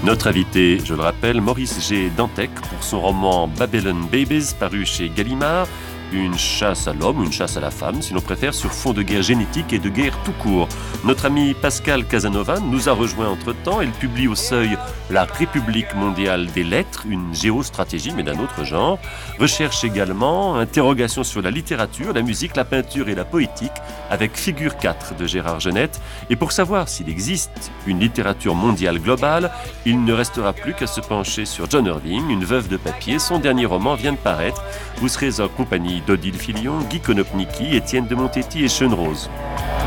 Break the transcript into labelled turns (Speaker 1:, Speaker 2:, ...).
Speaker 1: Notre invité, je le rappelle, Maurice G. Dantec, pour son roman Babylon Babies, paru chez Gallimard. Une chasse à l'homme, une chasse à la femme, si l'on préfère, sur fond de guerre génétique et de guerre tout court. Notre ami Pascal Casanova nous a rejoint entre-temps. Elle publie au Seuil La République mondiale des lettres, une géostratégie, mais d'un autre genre. Recherche également, interrogation sur la littérature, la musique, la peinture et la poétique, avec Figure 4 de Gérard Genette. Et pour savoir s'il existe une littérature mondiale globale, il ne restera plus qu'à se pencher sur John Irving, une veuve de papier. Son dernier roman vient de paraître. Vous serez en compagnie d'Odile Filion, Guy Konopnicki, Étienne de Montetti et Sean Rose.